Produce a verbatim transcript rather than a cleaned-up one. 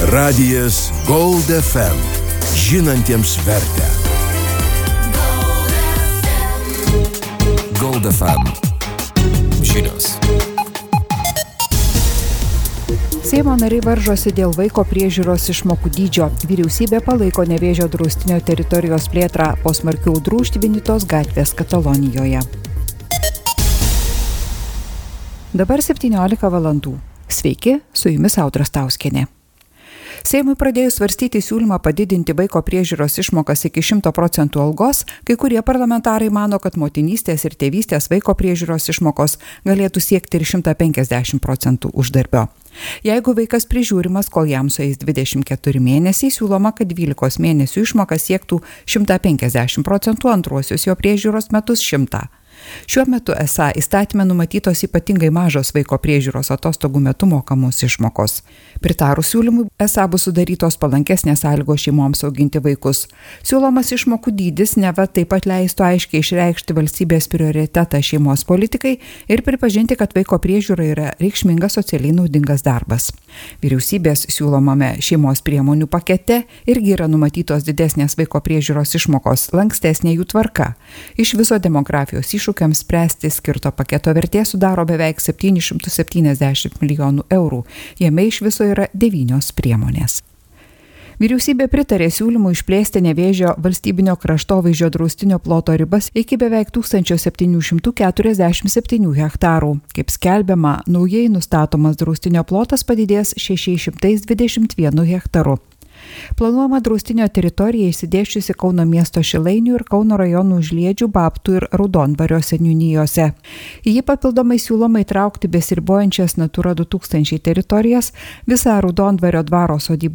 Radijas Gold F M. Žinantiems vertę. Gold F M. Žinios. Seimo nariai varžosi dėl vaiko priežiūros išmokų dydžio. Vyriausybė palaiko Nevėžio draustinio teritorijos plėtrą po smarkių audrų užtvindytos gatvės Katalonijoje. Dabar septyniolika valandų. Sveiki, su jumis Audra Stauskienė. Seimui pradėjus svarstyti siūlymą padidinti vaiko priežiūros išmokas iki šimto procentų algos, kai kurie parlamentarai mano, kad motinystės ir tėvystės vaiko priežiūros išmokos galėtų siekti ir šimtą penkiasdešimt procentų uždarbio. Jeigu vaikas prižiūrimas, kol jam sueis dvidešimt keturi mėnesiai, siūloma, kad dvylikos mėnesių išmoka siektų šimtą penkiasdešimt procentų, antruosius jo priežiūros metus šimtą. Šiuo metu esą įstatyme numatytos ypatingai mažos vaiko priežiūros atostogų metu mokamos išmokos. Pritarus siūlymui esą bus sudarytos palankesnės sąlygos šeimoms auginti vaikus. Siūlomas išmokų dydis neva taip pat leistų aiškiai išreikšti valstybės prioritetą šeimos politikai ir pripažinti, kad vaiko priežiūra yra reikšmingas socialiai naudingas darbas. Vyriausybės siūlomame šeimos priemonių pakete irgi yra numatytos didesnės vaiko priežiūros išmokos, lankstesnė jų tvarka. Iš viso demografijos iššūkiams spręsti skirto paketo vertė sudaro beveik septynis šimtus septyniasdešimt milijonų eurų. Jame iš viso yra devynios priemonės. Vyriausybė pritarė siūlymų išplėsti Nevėžio valstybinio kraštovaizdžio draustinio ploto ribas iki beveik tūkstančio septynių šimtų keturiasdešimt septynių hektarų. Kaip skelbiama, naujai nustatomas draustinio plotas padidės šešiais šimtais dvidešimt vienu hektaru. Planuojama draustinio teritorija išsidėsčiusi Kauno miesto Šilainių ir Kauno rajonų Užliedžių, Babtų ir Raudondvario seniūnijose. Į jį papildomai siūloma įtraukti besiribojančias Natura du tūkstančiai teritorijas, visą Raudondvario dvaro sodybos